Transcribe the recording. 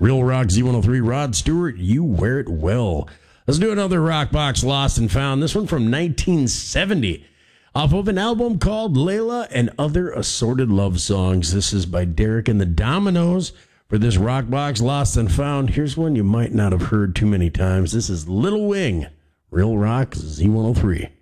Real Rock Z103, Rod Stewart, You Wear It Well. Let's do another Rock Box Lost and Found. This one from 1970. Off of an album called Layla and Other Assorted Love Songs. This is by Derek and the Dominoes. For this Rock Box Lost and Found, here's one you might not have heard too many times. This is Little Wing, Real Rock Z103.